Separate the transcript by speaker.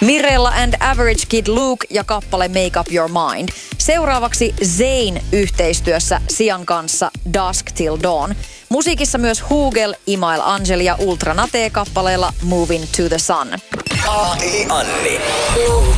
Speaker 1: Mirella and Average Kid Luke ja kappale Make Up Your Mind. Seuraavaksi Zayn yhteistyössä Sian kanssa Dusk Till Dawn. Musiikissa myös Hugel, Imail Angel ja Ultra Nate kappaleella Moving to the Sun.
Speaker 2: Anni.